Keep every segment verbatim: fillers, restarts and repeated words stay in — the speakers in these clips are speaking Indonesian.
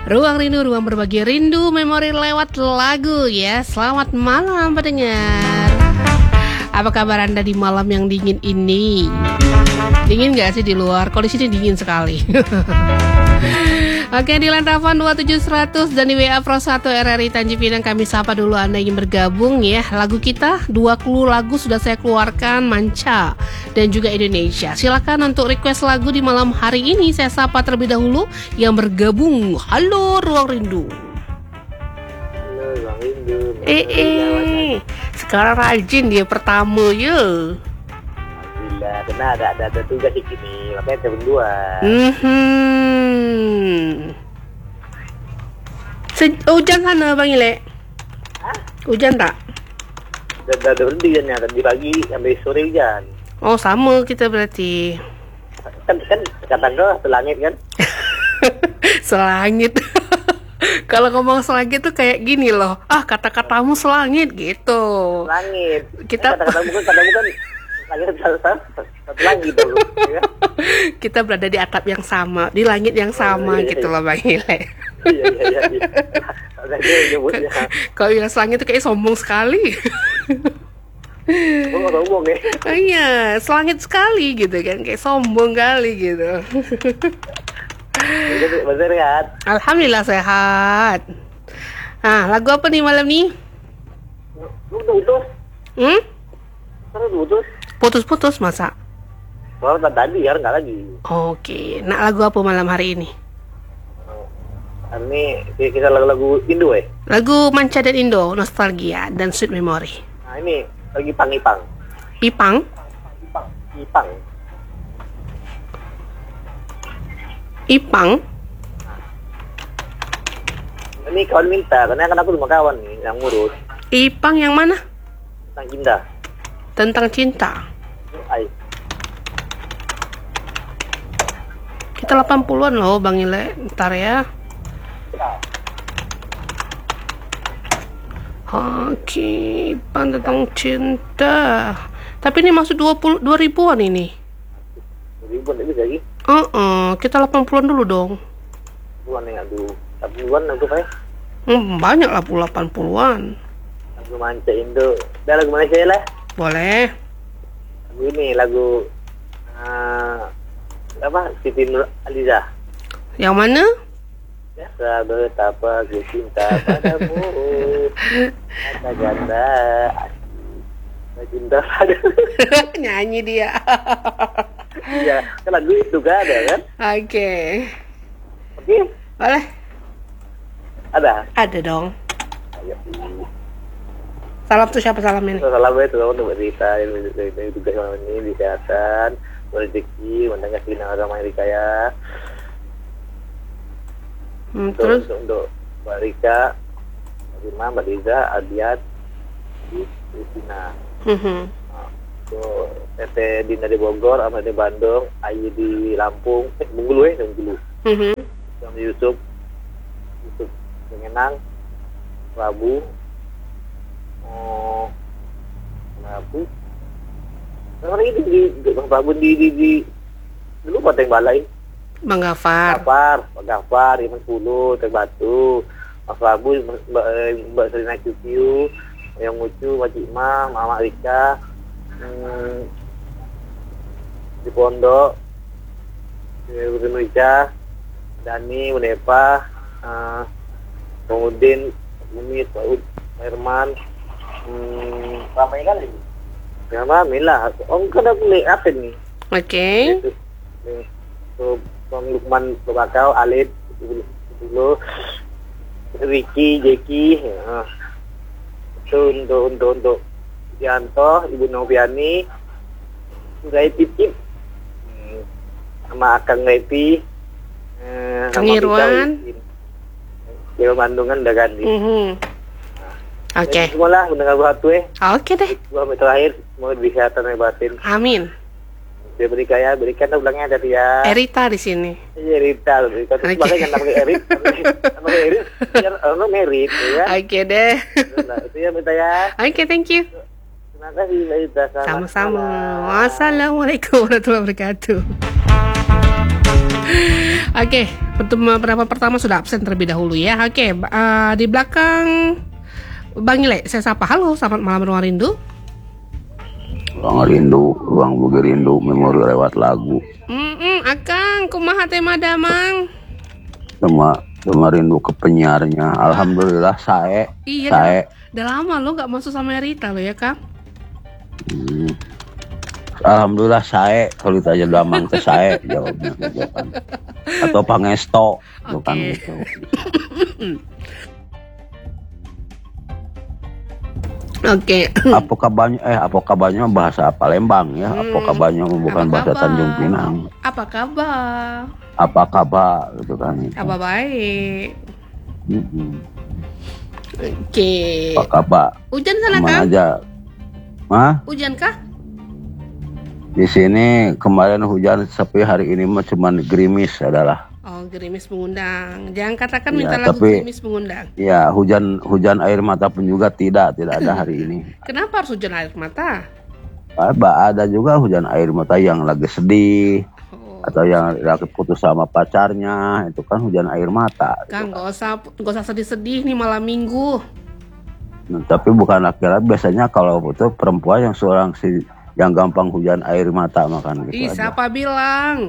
Ruang Rindu, ruang berbagi rindu, memori lewat lagu ya. Selamat malam pendengar. Apa kabar Anda di malam yang dingin ini? Dingin gak sih di luar? Kalau di sini dingin sekali. Oke, di Lantavan dua tujuh seratus dan di W A Pro satu R R I Tanjung Pinang kami sapa dulu Anda ingin bergabung ya. Lagu kita, dua clue lagu sudah saya keluarkan, Manca dan juga Indonesia. Silakan untuk request lagu di malam hari ini. Saya sapa terlebih dahulu yang bergabung. Halo Ruang Rindu. Halo Ruang Rindu. Eh eh, sekarang rajin dia pertama ya. Alhamdulillah, karena ada ada ada tugas di sini, makanya saya berdua. Hmm. Se- hujan sana Bang Ile? Hah? Hujan tak? Udah udah udah berhenti kan ya, tadi pagi sampai sore hujan. Oh sama kita berarti. Kan kan kata kau selangit kan? Selangit. Kalau ngomong selangit tuh kayak gini loh. Ah kata-katamu selangit gitu. Langit. Kita Kata-katamu kan katamu kan langit satu satu satu langit dulu. Ya? Kita berada di atap yang sama, di langit yang sama Oh, iya, gitu iya. loh Bang Ile. Iya iya iya. iya. Ada dia nyebutnya. Kalau bilang selangit tuh kayak sombong sekali. Oh nggak ngomong ya. Oh, iya, selangit sekali gitu kan, kayak sombong kali gitu. Bener kan? Alhamdulillah sehat. Nah, lagu apa nih malam nih? Lu udah putus? Hmm? Terus putus? Putus-putus masa? Baru tadi ya, nggak lagi. Oke, nah lagu apa malam hari ini? Ini kita lagu-lagu Indo ya. Lagu Manca dan Indo, Nostalgia dan Sweet Memory. Nah ini lagi pang-ipang. Ipang? Ipang. Ipang. Ipang? Ini kawan minta, karena kan aku cuma kawan nih yang ngurus. Ipang yang mana? Tentang cinta. Tentang cinta. Ay. Kita delapan puluhan loh Bang Ile, ntar ya. Oke, Ipang tentang cinta. Tapi ini masuk dua puluh dua ribuan ini. Ribuan lebih lagi. Uh -uh, kita delapan puluhan dulu dong. Ribuan yang aduh. Tapi ribuan aku saya. Hmm, banyak lah puluh delapan puluhan. Lagu Manca Indo. Dah lagu Malaysia lah. Boleh. Lagu ini lagu uh, apa? Siti Nurhaliza. Yang mana? Biasa betapa aku cinta padamu. Kata ganda. Cinta padamu. Nyanyi dia. Iya, kan lagu itu kan ada kan? Oke. Oke, Boleh? ada. Ada dong. Ayo. Salam tuh siapa salam ini? Salam itu untuk berita dari tugas malam ini kesehatan, rezeki, mendengar sinar ramai rikaya. Hmm, Untuk, terus? untuk, untuk Mbak Rika, Mbak Rima, Mbak Liza, Adiat, di Kristina. Mhm. Untuk Tete Dina di Bogor, Ahmad di Bandung, Ayu di Lampung, eh Bengkulu ya, Bengkulu. Mhm. Sama Yusuf, Yusuf Mengenang, Rabu, oh, Rabu. Sekarang ini di, di Bang Rabu di, di, di, dulu buat yang balai. Bang Gafar. Gafar, Pak Gafar, Iman Pulu, Teh Batu, Mas Rabu, Mbak, Mbak Serina Cuciu, yang Mucu, Mbak Cima, Mama Rika, hmm, di Pondok, di Indonesia, Dani, Munepa, uh, Pengudin, Bumi, Pak Ud, Pak Herman, hmm, ramai kali. Ya, ramai lah. Oh, kan aku lihat apa nih? Oke. Itu, nih, tuh, Bang Lukman Bakau, Alid, dulu, Ricky, Jeki, ya. Itu untuk untuk untuk Yanto, Ibu Noviani, Rai Pipip, hmm, sama Akang Repi, eh, Kang Irwan. Di Bandungan udah ganti. Mhm. Oke. Semua lah mendengar satu eh. Oke deh. Gua menit terakhir mau kesehatan dan batin. Amin. Dia berikan ya, berikan tuh bilangnya dari ya. Erita di sini. Iya Rita, Rita terus Oke. makanya namanya Erit, namanya Erit, biar orang merit ya. Oke deh. Nah, itu ya minta ya. Oke, thank you. Terima kasih Mbak Rita. Selamat Sama-sama. malam. Wassalamualaikum warahmatullahi wabarakatuh. Oke, pertemuan pendapat pertama sudah absen terlebih dahulu ya. Oke, uh, di belakang Bang Ile, saya sapa. Halo, selamat malam ruang rindu. Ruang rindu, ruang bugi rindu, memori lewat lagu. Mm Akang, kumaha teh Madamang? Cuma, cuma rindu ke penyiarnya. Alhamdulillah sae. Iya, sae. Udah, udah lama lo nggak masuk sama Rita lo ya Kang? Hmm. Alhamdulillah sae. Kalau ditanya damang ke sae jawabnya gitu kan. Atau pangesto, gitu kan gitu. Oke. Apa kabarnya? Eh, apa kabarnya bahasa Palembang ya? Hmm. Apa kabarnya bukan Apa bahasa kabar? Tanjung Pinang? Apa kabar? Apa kabar gitu kan? Gitu. Apa baik? Mm-mm. Oke. Apa kabar? Hujan sana Kemana Kang? aja? Hah? Hujan kah? Di sini kemarin hujan, tapi hari ini mah cuman gerimis adalah. Oh, gerimis mengundang. Jangan katakan Ya, minta lagu tapi- gerimis mengundang. Ya, hujan hujan air mata pun juga tidak tidak ada hari ini. Kenapa harus hujan air mata? Apa ada juga hujan air mata yang lagi sedih Oh, atau yang lagi putus sama pacarnya, itu kan hujan air mata. Kang, gak usah gak usah sedih-sedih nih malam minggu. Nah, tapi bukan laki-laki, biasanya kalau itu perempuan yang seorang si yang gampang hujan air mata makan gitu Ih, aja. siapa bilang?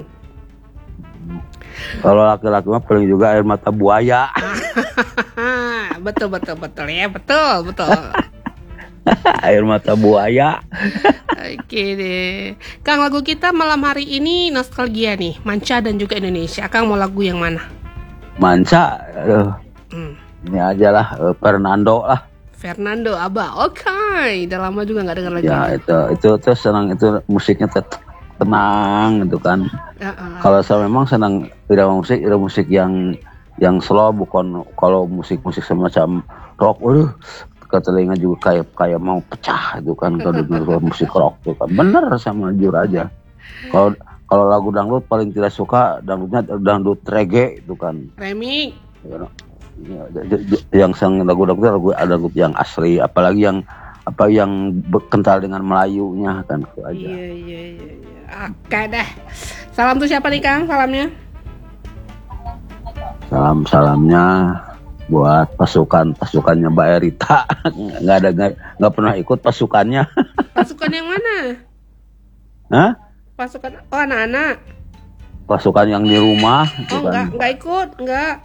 Kalau laki-laki mah paling juga air mata buaya. betul betul betul ya, betul betul. Air mata buaya. Oke deh. Kang, lagu kita malam hari ini nostalgia nih, Manca dan juga Indonesia. Kang mau lagu yang mana? Manca, aduh, Hmm. ini aja lah, eh, Fernando lah. Fernando Abah. Oke, udah lama juga nggak dengar lagi. Ya itu itu tuh senang, itu musiknya tet- tenang gitu kan. Uh-uh. Kalau saya memang senang irama musik, irama musik yang yang slow, bukan kalau musik-musik semacam rock, waduh, ke telinga juga kayak kayak mau pecah itu kan kalau dengar musik rock itu kan. Bener, sama jujur aja. Kalau kalau lagu dangdut paling tidak suka dangdutnya dangdut reggae itu kan. Remix. Ya, j- j- yang sang lagu-lagu lagu ada lagu yang asli, apalagi yang apa yang kental dengan Melayunya kan itu aja. Iya iya iya. iya. Oke deh. Salam tuh siapa nih Kang? Salamnya? Salam salamnya buat pasukan pasukannya Mbak Erita. Nggak ada nggak nggak pernah ikut pasukannya. Pasukan yang mana? Hah? Pasukan oh anak-anak. Pasukan yang di rumah gitu Oh enggak kan. enggak ikut enggak.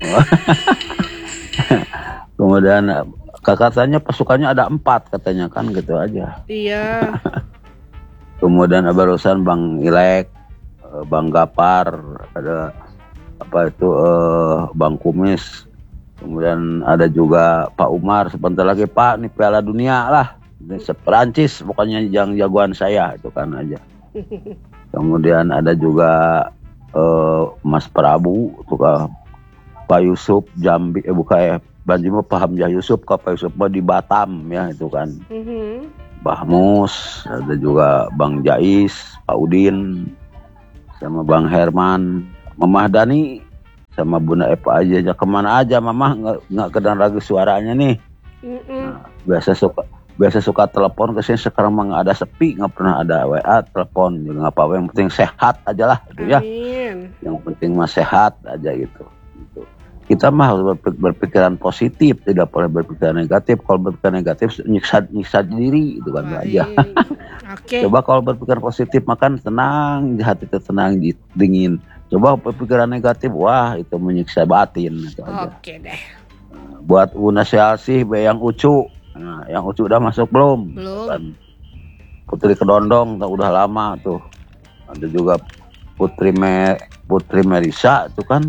Kemudian katanya pasukannya ada empat katanya kan gitu aja. Iya. Kemudian barusan Bang Ilek, eh, Bang Gapar, ada apa itu eh, Bang Kumis, kemudian ada juga Pak Umar. Sebentar lagi Pak, nih Piala Dunia lah, ini Perancis pokoknya yang jagoan saya itu kan aja. Kemudian ada juga eh, Mas Prabu, tuh kan, Pak Yusuf Jambi, eh bukan ya, Banjima Pak Hamzah Yusuf, Pak Yusuf mah di Batam ya itu kan. Mhm. Mbah Mus, ada juga Bang Jais, Pak Udin, sama Bang Herman, Mamah Dani, sama Bunda Epa aja. Kemana aja Mamah, nggak nggak kedengar lagi suaranya nih. Mm-mm. Nah, biasa suka biasa suka telepon ke sini, sekarang mah nggak ada sepi, nggak pernah ada W A, telepon juga nggak apa-apa. Yang penting sehat aja lah, gitu ya. Amin. Yang penting mah sehat aja gitu. Gitu. Kita mah harus berpik- berpikiran positif, tidak boleh berpikiran negatif. Kalau berpikiran negatif nyiksa nyiksa diri itu kan Baik. aja. Oke. Coba kalau berpikiran positif makan tenang, di hati itu tenang, di- dingin. Coba berpikiran negatif, wah itu menyiksa batin itu aja. Oke deh. Buat Una Sealsih, be yang Ucu. Nah, yang Ucu udah masuk belum? Belum. Kan. Putri Kedondong tuh udah lama tuh. Ada juga Putri Me Putri Merisa itu kan.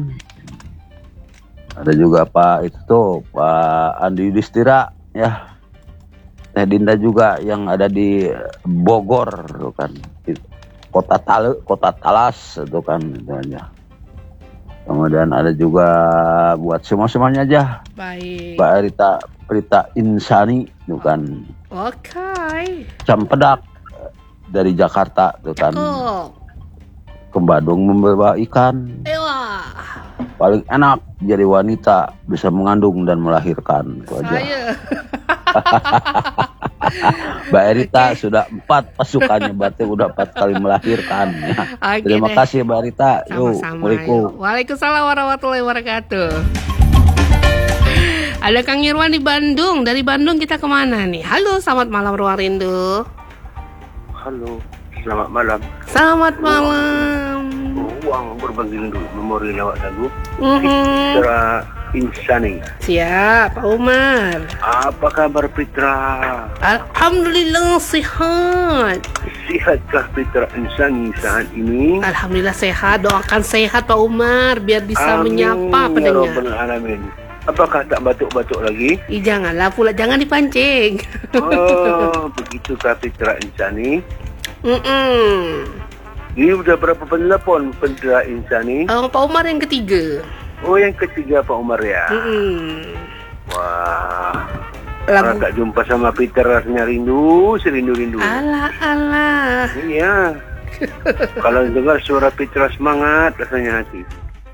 Ada juga Pak itu tuh Pak Andi Yudhistira ya. Teh Dinda juga yang ada di Bogor tuh kan. Di Kota Tale, Kota Talas itu kan itu aja. Kemudian ada juga buat semua-semuanya aja. Baik. Mbak Rita Rita Insani itu kan. Oke. Campedak dari Jakarta tuh kan. Cakep. Ke Bandung membawa ikan. Ewa. Paling enak jadi wanita, bisa mengandung dan melahirkan itu aja. Saya. Mbak Erita sudah empat pasukannya, berarti udah empat kali melahirkan. Ya. Oke Terima deh. kasih Mbak Erita. Yuk, Sama-sama. Assalamualaikum. Yuk. Waalaikumsalam warahmatullahi wabarakatuh. Ada Kang Irwan di Bandung. Dari Bandung kita kemana nih? Halo, selamat malam Ruang Rindu. Halo, selamat malam. Selamat malam. Ruang berbagi rindu, memori lewat lagu. Mhm. Pitra Insani. Siap, Pak Umar. Apa kabar Pitra? Alhamdulillah sehat. Sihatkah Pitra Insani saat ini? Alhamdulillah sehat. Doakan sehat Pak Umar biar bisa Amin, menyapa ya pendengar. Rabbal Alamin. Apakah tak batuk-batuk lagi? Ih, janganlah pula, jangan dipancing. Oh, begitukah Pitra Insani? Mm-mm. Ini udah berapa penelpon Pitra Insani? Oh, Pak Umar yang ketiga. Oh, yang ketiga Pak Umar ya. Mm-mm. Wah. Lagu Kalau tak jumpa sama Peter rasanya rindu, serindu-rindu. ala ala. Iya. Kalau dengar suara Petra semangat rasanya hati.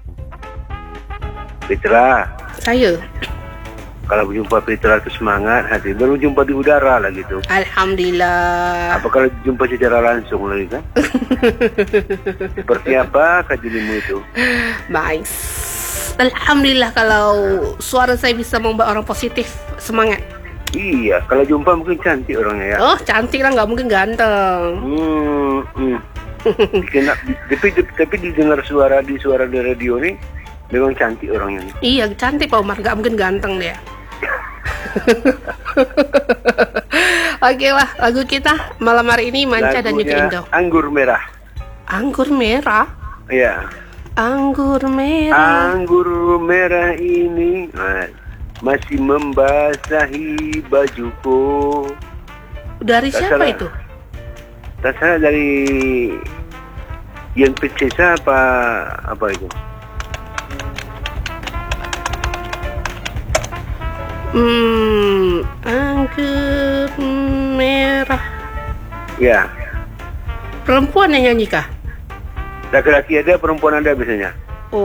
Petra, Saya. kalau berjumpa Petra itu semangat hati. Baru jumpa di udara lah gitu. Alhamdulillah. Apa kalau jumpa secara langsung lagi kan? Seperti apa kajianmu itu? Baik. Alhamdulillah kalau suara saya bisa membuat orang positif, semangat. Iya, kalau jumpa mungkin cantik orangnya ya. Oh, cantik lah, nggak mungkin ganteng. Hmm, hmm. Dikena, tapi, tapi didengar suara di suara di radio nih, memang cantik orangnya. Iya, cantik Pak Umar, nggak mungkin ganteng dia. Oke lah, lagu kita malam hari ini Manca dan juga Lagunya Indo. Anggur Merah. Anggur merah, Iya. anggur merah. Anggur merah ini nah, masih membasahi bajuku. Dari Tak siapa salah. itu? Tak salah dari yang Princesa apa apa itu? Hmm, anggur merah. Ya, Perempuan yang nyanyi kah? laki-laki ada, perempuan ada biasanya.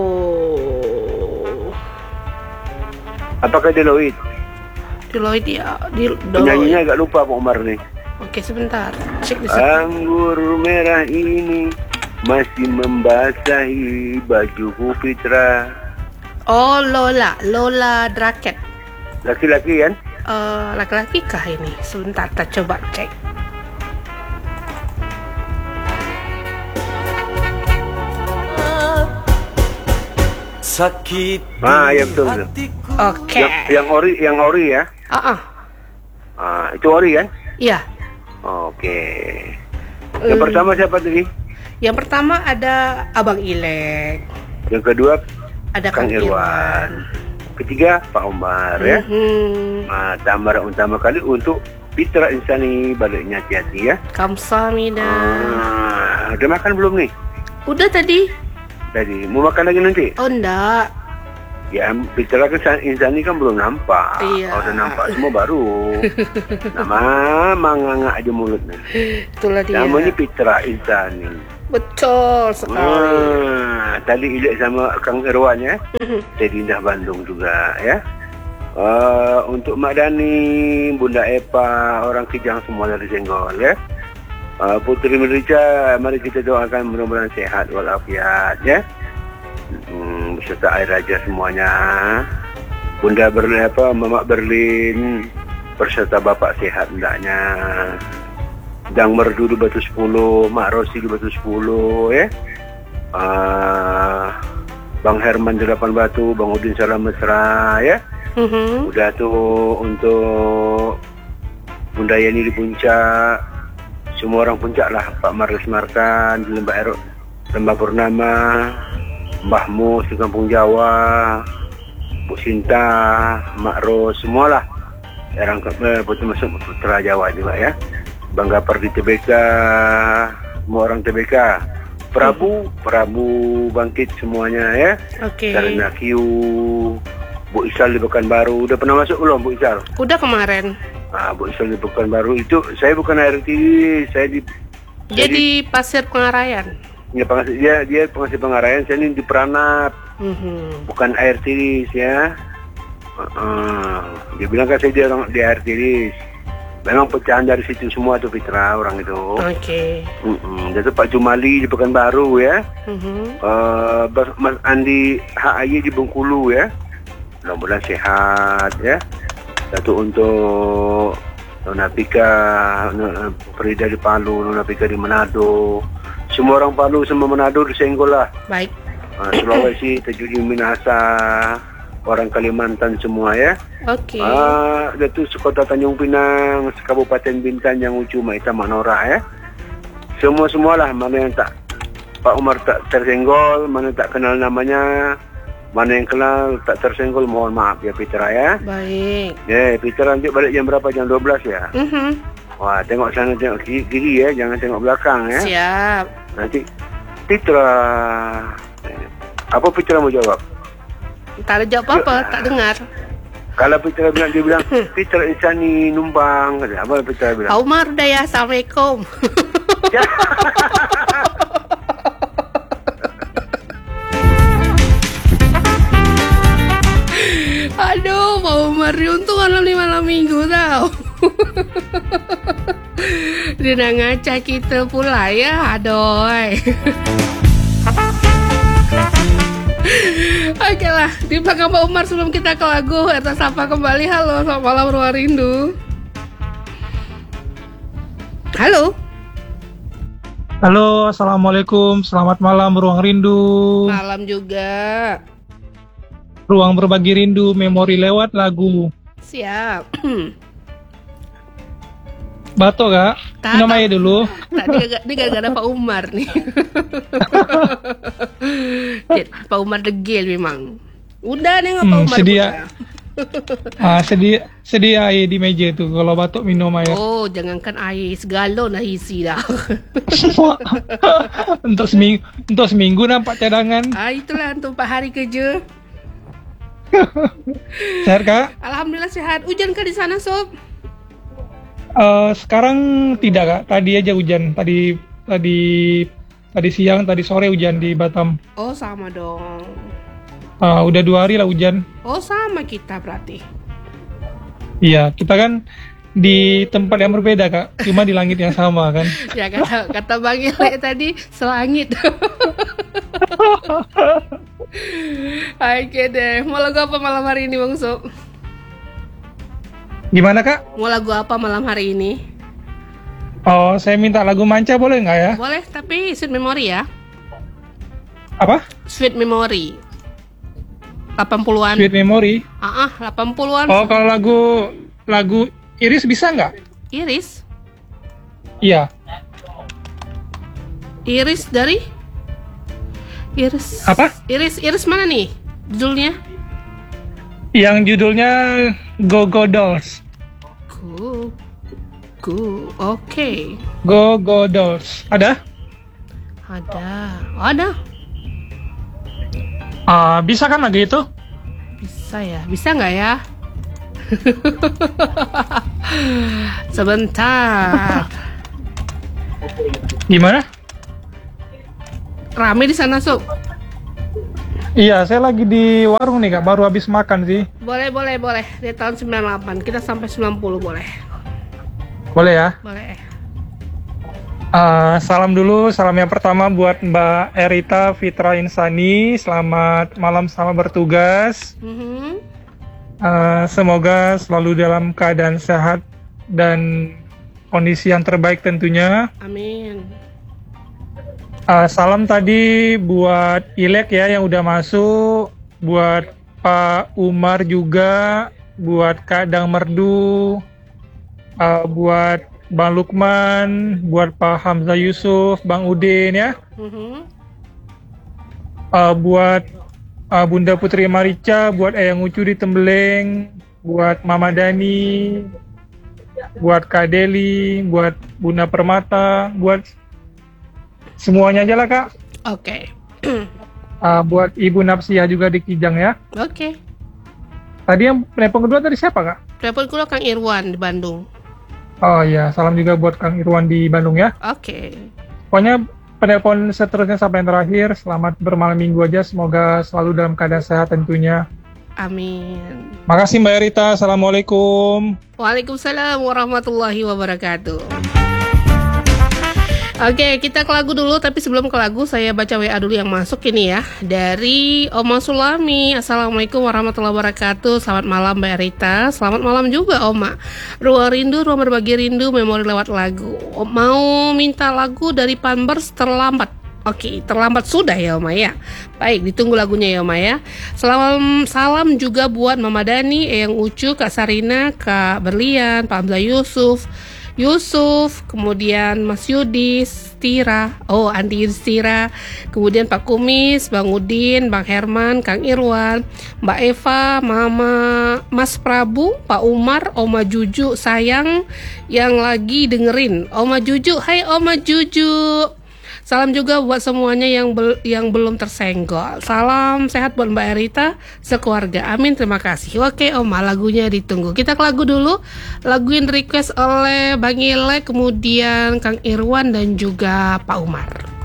Oh, Apakah Deloitte? Deloitte ya, di Penyanyinya Deloitte. agak lupa Pak Umar nih. Oke, sebentar. Cek di sini. Anggur merah ini masih membasahi bajuku Fitra. Oh, Lola, Lola Draket. Laki-laki kan? Eh, laki-laki kah ini? Sebentar, kita coba cek. Sakit Ah, ya betul, betul. Oke. Yang, yang ori, yang ori ya. Ah, ah. Ah, itu ori kan? Iya. Oke. Yang Eh. pertama siapa tadi? Yang pertama ada Abang Ilek, Yang kedua ada Kang Irwan. Ketiga Pak Umar ya. Mhm. Nah, tambahan utama kali untuk Fitra Insani baliknya hati-hati ya. Kamsahamnida. Ah, udah makan belum nih? Udah tadi? Tadi mau makan lagi nanti? Oh, enggak. Ya, Fitra kan Insani kan belum nampak. Iya. Kalau udah nampak semua baru. Nama manganga aja mulutnya. Itulah dia. Namanya Fitra Insani. Betul sekali. Ah, tadi Ilek sama Kang Irwan ya. Jadi Indah Bandung juga ya. Uh, untuk Mak Dani, Bunda Epa, orang Kijang semua dari Senggol ya. Uh, Putri Merica, mari kita doakan mudah-mudahan sehat walafiat ya. Hmm, beserta air raja semuanya. Bunda Berlin apa, Mamak Berlin berserta Bapak sehat hendaknya. Dang Merdu di Batu sepuluh, Mak Rosi di Batu sepuluh ya. Uh, Bang Herman di Delapan Batu, Bang Udin Salam Mesra ya. Mhm. Udah tuh untuk Bunda Yani di Puncak, semua orang Puncak lah, Pak Marlis Markan di Lembah Ero, Lembah Purnama, Mbah Mus di Kampung Jawa, Bu Sinta, Mak Ros, semualah orang eh, betul masuk Putra Jawa juga ya. Bang Gapar di T B K, semua orang T B K, Prabu, Prabu bangkit semuanya ya. Oke. Karena Q, Bu Isal di Pekanbaru, udah pernah masuk belum Bu Isal? Udah kemarin. Ah, Bu Isal di Pekanbaru itu saya bukan R T, saya di Jadi Pasir Pengarayan. ya, pengasih, dia dia pengasih pengarahan, saya ini di Peranap, Mhm. bukan air tiris ya. Uh, uh. Dia bilang kan saya di orang di air tiris. memang pecahan dari situ semua tuh Fitra orang itu. Oke. Mm-mm. Dia tuh Pak Jumali di Pekanbaru ya. Mhm. Uh, Mas Andi H A Y di Bengkulu ya. Mudah-mudahan sehat ya. Satu untuk Nona Pika, Nona Frida di Palu, Nona Pika di Manado. Semua orang Palu, semua Manado disenggol lah. Baik. Uh, Sulawesi, Tajudi Minahasa, orang Kalimantan semua ya. Oke. Ah, itu sekota Tanjung Pinang, Kabupaten Bintan yang Ucu Maita Manora ya. Semua-semualah mana yang tak Pak Umar tak tersenggol, mana tak kenal namanya, mana yang kenal tak tersenggol, mohon maaf ya Fitra ya. Baik. Ya, Fitra nanti balik jam berapa? Jam dua belas ya. Mhm. Wah, tengok sana, tengok kiri, kiri ya, jangan tengok belakang ya. Siap. Nanti Fitra, apa Fitra mau jawab? Tak ada jawab apa, tak dengar. Kalau Fitra bilang, dia bilang, Fitra Insani numpang. Apa Fitra bilang? Pak Umar udah ya, Assalamualaikum. Aduh, Pak Umar, untung malam di malam minggu tau. Dia nak ngacak kita pula ya, adoy. Oke lah, di belakang Pak Umar sebelum kita ke lagu, kita sapa kembali. Halo, selamat malam Ruang Rindu. Halo. Halo, Assalamualaikum. Selamat malam Ruang Rindu. Malam juga. Ruang berbagi rindu, memori lewat lagu. Siap. Bato Kak? Tak, Minum tak. air dulu. Tak, dia, dia gak ada Pak Umar nih. Pak Umar degil memang. Udah nih Pak Hmm, Umar. sedia. Udah. Ah, sedia sedia air di meja tuh. Kalau batuk minum air. Oh, jangankan air, segalon dah isi dah. untuk seminggu untuk seminggu nampak cadangan. Ah, itulah untuk empat hari kerja. Sehat Kak? Alhamdulillah sehat. Hujan kah di sana, Sob? Eh, sekarang tidak Kak. Tadi aja hujan. Tadi tadi tadi siang, tadi sore hujan di Batam. Oh, sama dong. Ah, udah dua hari lah hujan. Oh, sama kita berarti. Iya, kita kan di tempat yang berbeda Kak. Cuma di langit yang sama kan. Ya kata kata Bang Ile tadi selangit. Oke deh. Mau lagu apa malam hari ini, Bang Sob? Gimana Kak? Mau lagu apa malam hari ini? Oh, saya minta lagu manca boleh nggak ya? Boleh, tapi Sweet Memory ya. Apa? Sweet Memory. delapan puluhan. Sweet Memory. Ah, ah, delapan puluhan. Oh, kalau lagu lagu Iris bisa nggak? Iris. Iya. Iris dari Iris. Apa? Iris Iris mana nih? Judulnya? Yang judulnya Go Go Dolls. Go. Go. Oke. Go Go Dolls. Ada? Ada. Ada. Ah, bisa kan lagu itu? Bisa ya? Bisa nggak ya? Sebentar. Gimana? Rame di sana, Sob. Iya, saya lagi di warung nih Kak, baru habis makan sih. Boleh, boleh, boleh. Di tahun sembilan puluh delapan. Kita sampai sembilan puluh boleh. Boleh ya? Boleh. Ah, salam dulu, salam yang pertama buat Mbak Erita Fitra Insani. Selamat malam, selamat bertugas. Mhm. Ah, semoga selalu dalam keadaan sehat dan kondisi yang terbaik tentunya. Amin. Uh, salam tadi buat Ilek ya yang udah masuk, buat Pak Umar juga, buat Kak Dang Merdu, uh, buat Bang Lukman, buat Pak Hamzah Yusuf, Bang Udin ya, Mhm. uh, buat uh, Bunda Putri Marica, buat Eyang Ucu di Tembeleng, buat Mama Dani, buat Kak Deli, buat Bunda Permata, buat semuanya aja lah Kak. Oke. Uh, buat Ibu Napsiah juga di Kijang ya. Oke. Tadi yang penelpon kedua tadi siapa Kak? Telepon kulo Kang Irwan di Bandung. Oh iya, salam juga buat Kang Irwan di Bandung ya. Oke. Pokoknya penelpon seterusnya sampai yang terakhir. Selamat bermalam minggu aja, semoga selalu dalam keadaan sehat tentunya. Amin. Makasih Mbak Erita. Assalamualaikum. Waalaikumsalam warahmatullahi wabarakatuh. Oke, kita ke lagu dulu, tapi sebelum ke lagu saya baca W A dulu yang masuk ini ya. Dari Oma Sulami. Assalamualaikum warahmatullahi wabarakatuh. Selamat malam Mbak Rita. Selamat malam juga Oma. Ruang rindu, ruang berbagi rindu, memori lewat lagu. Mau minta lagu dari Panbers Terlambat. Oke, terlambat sudah ya Oma ya. Baik, ditunggu lagunya ya Oma ya. Salam salam juga buat Mama Dani, Eyang Ucu, Kak Sarina, Kak Berlian, Pak Hamzah Yusuf, Yusuf, kemudian Mas Yudi, Stira, oh Andi Stira, kemudian Pak Kumis, Bang Udin, Bang Herman, Kang Irwan, Mbak Eva, Mama, Mas Prabu, Pak Umar, Oma Juju, sayang yang lagi dengerin. Oma Juju, hai Oma Juju. Salam juga buat semuanya yang bel- yang belum tersenggol. Salam sehat buat Mbak Erita sekeluarga. Amin, terima kasih. Oke Oma, lagunya ditunggu. Kita ke lagu dulu. Lagu yang request oleh Bang Ile, kemudian Kang Irwan dan juga Pak Umar.